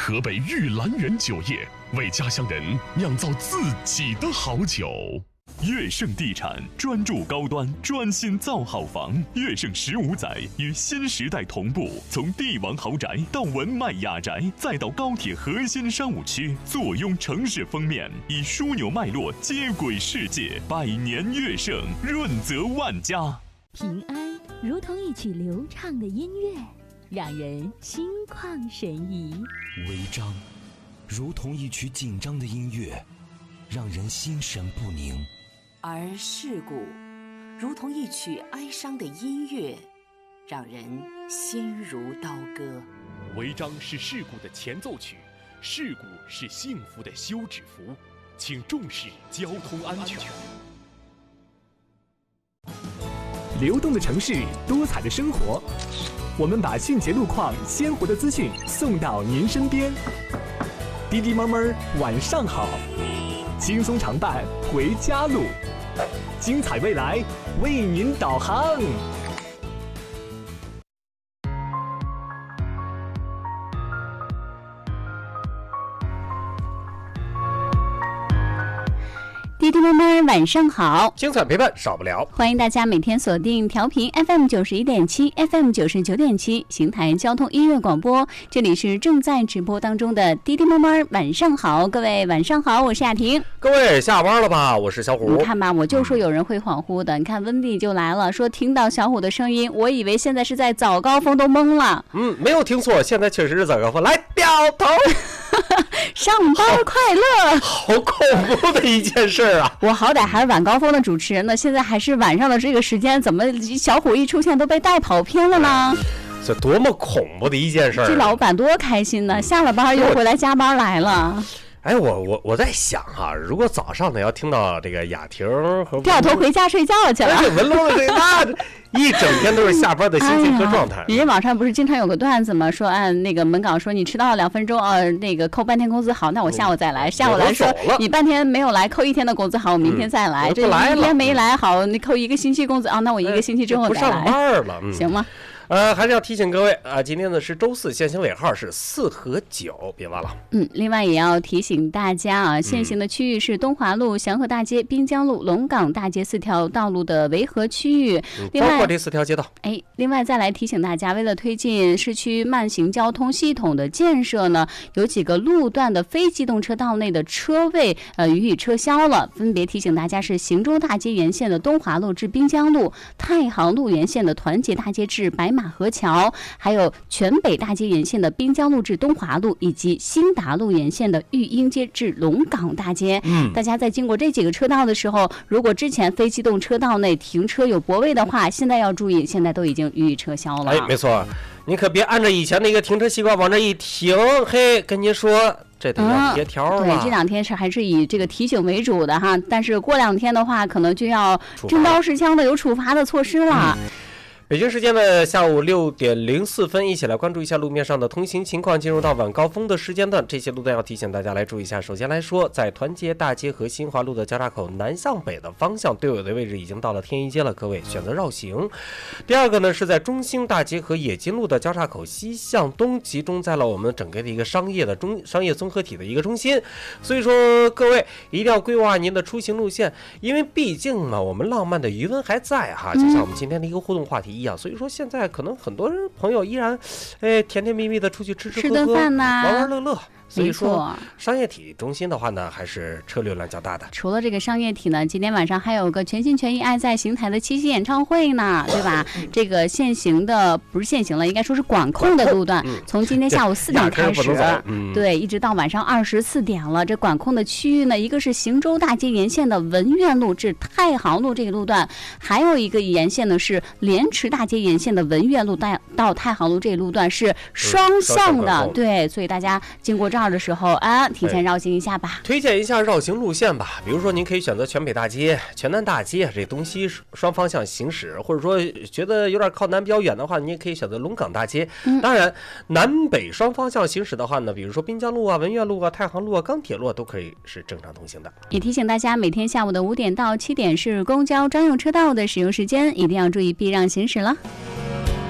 河北玉兰园酒业为家乡人酿造自己的好酒。 悦盛地产专注高端，专心造好房。悦盛15载与新时代同步，从帝王豪宅到文迈雅宅，再到高铁核心商务区，坐拥城市封面，以枢纽脉络接轨世界。百年悦盛，润泽万家。 平安如同一曲流畅的音乐，让人心旷神怡； 违章如同一曲紧张的音乐，让人心神不宁； 而事故如同一曲哀伤的音乐，让人心如刀割。 违章是事故的前奏曲，事故是幸福的休止符，请重视交通安全。 流动的城市，多彩的生活，我们把迅捷路况、鲜活的资讯送到您身边。滴滴猫猫晚上好，轻松常伴回家路，精彩未来为您导航。 滴滴妈妈晚上好， 精彩陪伴少不了。 欢迎大家每天锁定调频 FM 91.7 FM 99.7邢台交通音乐广播，这里是正在直播当中的滴滴妈妈晚上好，各位晚上好，我是亚婷。 各位下班了吧？我是小虎。 你看吧，我就说有人会恍惚的。你看温蒂就来了，说听到小虎的声音，我以为现在是在早高峰，都懵了。 没有听错，现在确实是早高峰。来掉头。 上班快乐， 好恐怖的一件事啊！ 我好歹还是晚高峰的主持人呢，现在还是晚上的这个时间，怎么小虎一出现都被带跑偏了呢？ 这多么恐怖的一件事！ 这老板多开心呢，下了班又回来加班来了。 哎，我在想哈，如果早上呢要听到这个雅婷和掉头回家睡觉去了， 文龙的这个一整天都是下班的心情和状态。 人家网上不是经常有个段子吗？说按那个门岗说你迟到了2分钟，那个扣半天工资，好，那我下午再来。下午来说你半天没有来，扣1天的工资，好，我明天再来。这1天没来，好，你扣1个星期工资啊，那我1个星期之后再来。 不上班了， 行吗？ 还是要提醒各位啊，今天呢是周4，限行尾号是4和9，别忘了。 另外也要提醒大家啊，限行的区域是东华路、祥和大街、滨江路、龙岗大街4条道路的维和区域。另外包括这4条街道。 另外再来提醒大家，为了推进市区慢行交通系统的建设呢，有几个路段的非机动车道内的车位予以撤销了。分别提醒大家是行舟大街沿线的东华路至滨江路、太行路沿线的团结大街至白马河桥，还有全北大街沿线的滨江路至东华路，以及新达路沿线的育英街至龙岗大街。大家在经过这几个车道的时候，如果之前非机动车道内停车有泊位的话，现在要注意，现在都已经予以撤销了。 没错，你可别按照以前的一个停车习惯往这一停，嘿，跟您说这得要贴条了。 对，这2天还是以这个提醒为主的哈，但是过2天的话，可能就要真刀实枪的有处罚的措施了。 北京时间的下午6点04分，一起来关注一下路面上的通行情况。进入到晚高峰的时间段，这些路段要提醒大家来注意一下。首先来说，在团结大街和新华路的交叉口南向北的方向，队友的位置已经到了天一街了，各位选择绕行。第二个呢，是在中兴大街和冶金路的交叉口西向东，集中在了我们整个的一个商业综合体的一个中心。所以说，各位一定要规划您的出行路线，因为毕竟呢，我们浪漫的余温还在哈，就像我们今天的一个互动话题一样，所以说现在可能很多人朋友依然，甜甜蜜蜜的出去吃顿饭呐， 玩玩乐乐。所以说，商业体中心的话呢，还是车流量较大的。 除了这个商业体呢，今天晚上还有个全心全意爱在邢台的七夕演唱会呢，对吧？这个限行的不是限行了，应该说是管控的路段，从今天下午4点开始，对，一直到晚上24点了。这管控的区域呢，一个是行舟大街沿线的文苑路至太行路这个路段，还有一个沿线呢是莲池大街沿线的文苑路到太行路这个路段是双向的，对，所以大家经过这儿的时候啊，提前绕行一下吧。 推荐一下绕行路线吧，比如说您可以选择全北大街、全南大街这东西双方向行驶，或者说觉得有点靠南比较远的话，你也可以选择龙岗大街。当然，南北双方向行驶的话呢，比如说滨江路啊、文苑路啊、太行路啊、钢铁路啊，都可以是正常通行的。 也提醒大家，每天下午的5点到7点是公交专用车道的使用时间，一定要注意避让行驶了。